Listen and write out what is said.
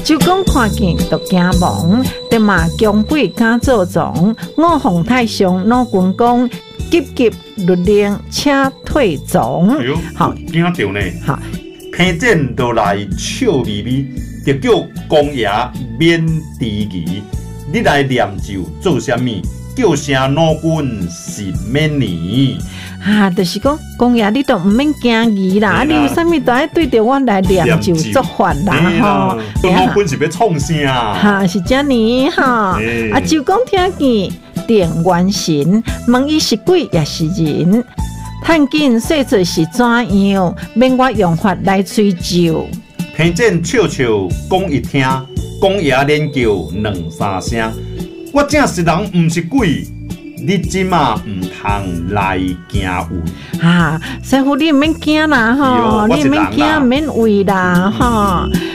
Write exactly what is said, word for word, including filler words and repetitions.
就讲看见就惊忙，得嘛姜背敢做状，我皇太上老君讲，急急律令，且退总。 哎呦，好，惊到呢。 好， 偏见都来笑眯眯，就叫公爷免迟疑。你来念咒做啥物？叫声老君是免年。 啊，就是讲，公爷你都唔免惊疑啦，啊，你有啥物都爱对着我来念咒做法啦，吼。 老君是要创啥？ 哈，是这呢，哈。啊，就讲听见电元神，问伊是鬼也是人，探紧说出是怎样，免我用法来吹咒。 偏见笑笑讲一听，公爷连叫两三声。我正是人，唔是鬼。你即马唔通来惊畏啊！师傅，你唔免惊啦，吼，你唔免惊，唔免畏啦，吼。